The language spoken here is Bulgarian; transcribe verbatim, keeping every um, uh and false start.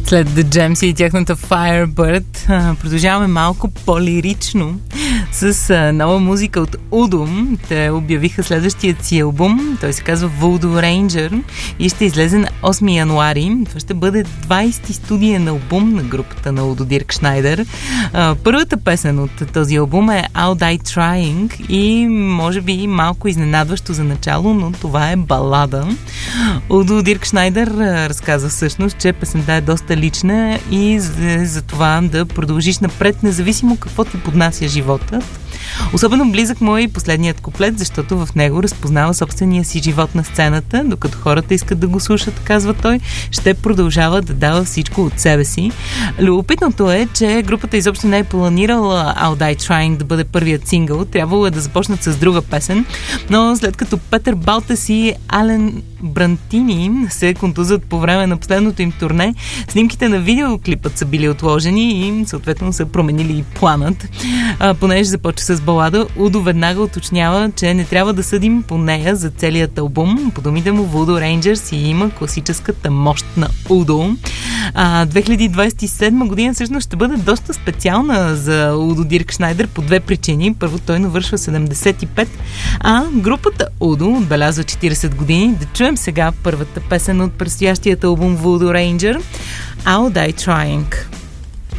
След The Gems и тяхната Firebird продължаваме малко по-лирично с нова музика от Udo. Те обявиха следващият си албум. Той се казва Voodoo Ranger и ще излезе на осми януари. Това ще бъде двайсети студиен албум на групата на Удо Дирк Шнайдер. Първата песен от този албум е I'll Die Trying и може би малко изненадващо за начало, но това е балада. Удо Дирк Шнайдер разказа всъщност, че песента е доста лична и за, за това да продължиш напред, независимо какво ти поднася живота. Особено близък му е и последният куплет, защото в него разпознава собствения си живот на сцената, докато хората искат да го слушат, казва той, ще продължава да дава всичко от себе си. Любопитното е, че групата изобщо не е планирала I'll Die Trying да бъде първият сингъл, трябвало е да започнат с друга песен, но след като Петър Балтес и Ален Брантини се контузват по време на последното им турне, снимките на видеоклипът са били отложени и съответно са променили и планът. А, понеже започва с балада, Удо веднага уточнява, че не трябва да съдим по нея за целият албум. По думите му, Voodoo Ranger си има класическата мощ на Удо. А, две хиляди двайсет и седма година всъщност ще бъде доста специална за Удо Дирк Шнайдер по две причини. Първо, той навършва седемдесет и пет, а групата Удо отбелязва четирийсет години. Да чуем сега първата песен от предстоящият албум Voodoo Ranger, I'll Die Trying.